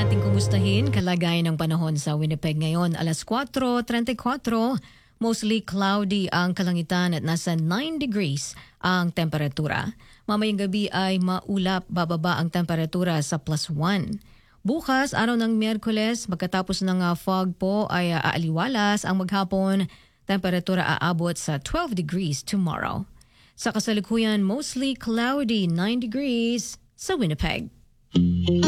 nating kumustahin kalagayan ng panahon sa Winnipeg ngayon. Alas 4:34, mostly cloudy ang kalangitan at nasa 9 degrees ang temperatura. Mamayang gabi ay maulap, bababa ang temperatura sa +1. Bukas, araw ng Miyerkules, magkatapos ng fog po ay aaliwalas ang maghapon. Temperatura aabot sa 12 degrees tomorrow. Sa kasalukuyan, mostly cloudy, 9 degrees sa Winnipeg.